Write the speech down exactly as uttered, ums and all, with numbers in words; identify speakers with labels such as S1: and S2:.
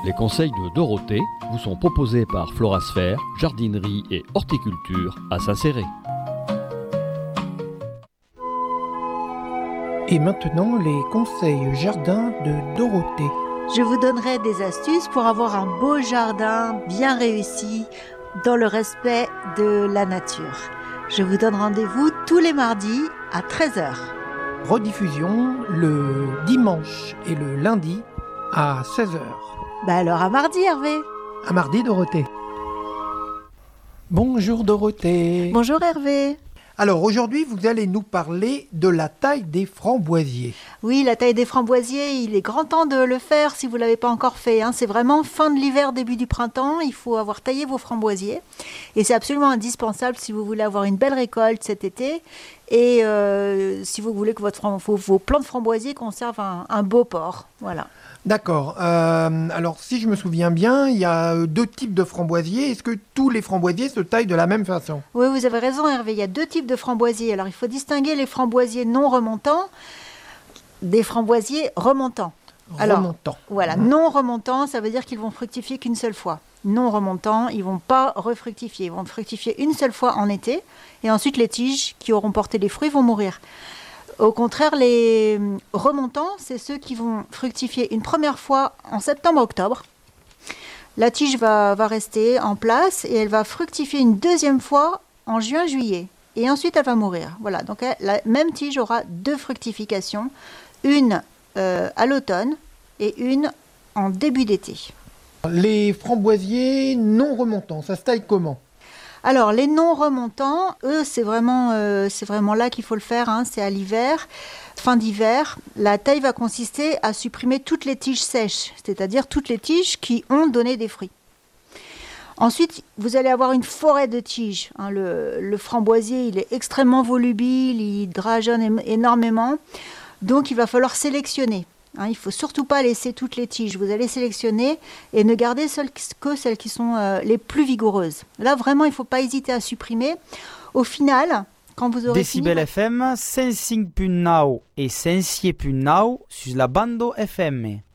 S1: Les conseils de Dorothée vous sont proposés par Florasphère, jardinerie et horticulture à Saint-Céré.
S2: Et maintenant, les conseils jardin de Dorothée.
S3: Je vous donnerai des astuces pour avoir un beau jardin bien réussi dans le respect de la nature. Je vous donne rendez-vous tous les mardis à treize heures.
S2: Rediffusion le dimanche et le lundi à seize heures.
S3: Bah alors à mardi, Hervé.
S2: À mardi, Dorothée. Bonjour Dorothée.
S3: Bonjour Hervé.
S2: Alors aujourd'hui, vous allez nous parler de la taille des framboisiers.
S3: Oui, la taille des framboisiers, il est grand temps de le faire si vous ne l'avez pas encore fait. Hein. C'est vraiment fin de l'hiver, début du printemps. Il faut avoir taillé vos framboisiers. Et c'est absolument indispensable si vous voulez avoir une belle récolte cet été. Et euh, si vous voulez que votre, vos, vos plants de framboisiers conservent un, un beau port. Voilà.
S2: D'accord. Euh, alors, si je me souviens bien, il y a deux types de framboisiers. Est-ce que tous les framboisiers se taillent de la même façon ?
S3: Oui, vous avez raison, Hervé. Il y a deux types de framboisiers. Alors, il faut distinguer les framboisiers non remontants des framboisiers remontants. Alors,
S2: remontants.
S3: Voilà, non remontants, ça veut dire qu'ils vont fructifier qu'une seule fois. Non remontants, ils ne vont pas refructifier. Ils vont fructifier une seule fois en été. Et ensuite, les tiges qui auront porté les fruits vont mourir. Au contraire, les remontants, c'est ceux qui vont fructifier une première fois en septembre-octobre. La tige va, va rester en place et elle va fructifier une deuxième fois en juin-juillet. Et ensuite, elle va mourir. Voilà, donc la même tige aura deux fructifications, une euh, à l'automne et une en début d'été.
S2: Les framboisiers non remontants, ça se taille comment ?
S3: Alors, les non remontants, eux, c'est vraiment, euh, c'est vraiment là qu'il faut le faire, hein, c'est à l'hiver, fin d'hiver. La taille va consister à supprimer toutes les tiges sèches, c'est-à-dire toutes les tiges qui ont donné des fruits. Ensuite, vous allez avoir une forêt de tiges. Hein, le, le framboisier, il est extrêmement volubile, il drageonne énormément, donc il va falloir sélectionner. Hein, il ne faut surtout pas laisser toutes les tiges. Vous allez sélectionner et ne garder seules, que celles qui sont euh, les plus vigoureuses. Là, vraiment, il ne faut pas hésiter à supprimer. Au final, quand vous aurez
S4: Decibel
S3: fini...
S4: F M, cinq virgule cinq punt nou et cinq virgule six punt nou sur la bande F M.